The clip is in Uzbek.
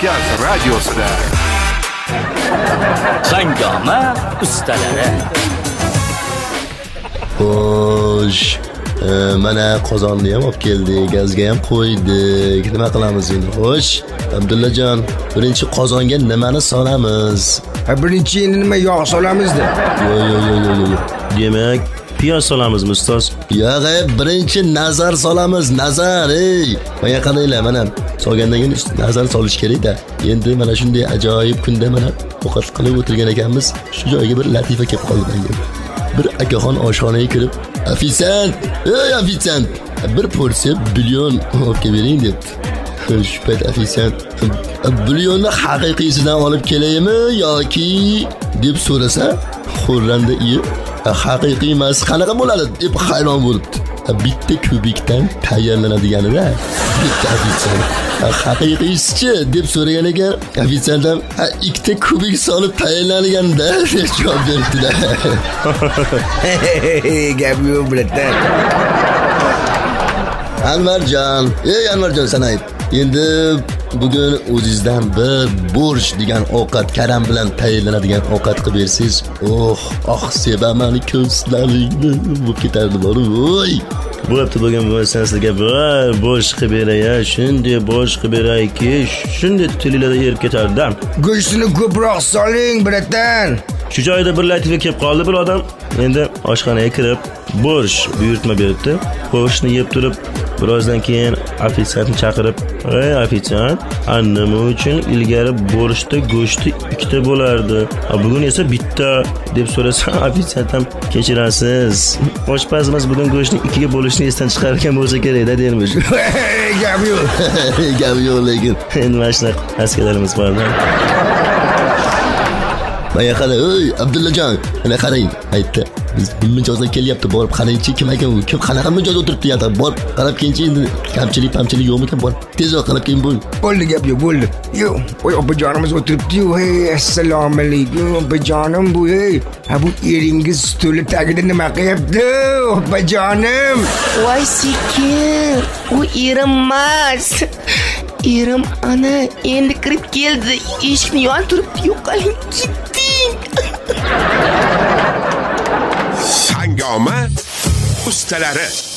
Kavkaz radiosida Hangoma ustalari. Xo'sh, mana qozonni ham olib keldik, gazga ham qo'ydik. Nima qilamiz endi? Xo'sh, Abdullajon, birinchi qozonga nimani solamiz? Birinchi endi nima yog' solamiz-da? Yo'q. Demak, piyoz solamizmi, ustoz? Yo'q, birinchi nazar solamiz, nazar. Mana qaranglar, mana solgandan keyin nazar solish kerak-da. Endi mana shunday ajoyib kunda mana ovqat qilib o'tirgan ekanmiz. Shu joyga bir latifa kelib qoldi menga. Bir akaxon oshxonaga kirib, "Ofisant, ofisant, bir porsiya bulyon olib kelib debdi." Shu payt ofisant, "Bulyonni haqiqiysidan olib kelaymi yoki?" deb so'rasa, xurranda haqiqiy emas, qanaqa bo'ladi deb hayron bo'libdi. Bitta kubikdan tayyorlanadiganida bitta ofisant haqiqiysi deb so'ragan ekan, ofisant ham ikkita kubik solib tayyorlanaganda deb javob berdi-da. Gap yo'q biladan. Anvarjon, Anvarjon, sana ayt. Endi bugun o'zingizdan bir borsh degan ovqat, karam bilan tayyorlanadigan ovqat qilib bersangiz, sevaman ko'zlaringni bu ketardi voy. Bo'pti, bugun bo'lsa sizga bir borsh qilib beray, shunday borsh qilib berayki, shunday tilingizda erib ketardi. Go'shtini ko'proq soling biladan. Shu joyda bir latifa kelib qoldi bir odam. Endi oshxonaga kirib, borsh buyurtma beribdi. Go'shtni yeb turib, birozdan keyin ofisantni chaqirib, ofisant, nima uchun ilgari borshda go'shti ikkita bo'lardi, bugun esa bitta deb so'rasa, ofisant ham kechirasiz, oshpazimiz bugun go'shtni ikkiga bo'lishni esdan chiqargan bo'lsa kerak-da dermish. Gap yo'q lekin endi mana shunaqa askalarimiz bor-da. Mana qara, Abdullajon, mana qarang, aytdi. Biz mijozdan kelyapti, borib qarangchi, kim ekan u? Kim qanaqa mijoz o'tiribdi yerda? Borib qarab kelingchi, endi kamchilik yo'qmi ekan? Bor. Tezroq qarab keling, bo'l. Bo'ldi, gap yo'q, bo'ldi. Yo'q, opajonimiz o'tiribdi-yu. Assalomu alaykum, opajonim bu. Bu eringiz stuli tagida nima qilyapti, opajonim? Voy sekin, u erim emas. Erim ana endi kirib keldi. Eshikni yopib turibdi. Yo'qoling, ketding. Hangoma ustalari.